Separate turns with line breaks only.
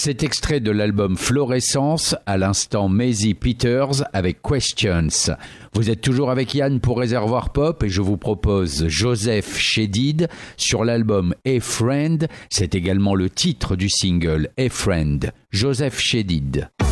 C'est extrait de l'album Fluorescence, à l'instant Maisie Peters avec Questions. Vous êtes toujours avec Yann pour Réservoir Pop et je vous propose Joseph Chedid sur l'album A Friend. C'est également le titre du single A Friend. Joseph Chedid.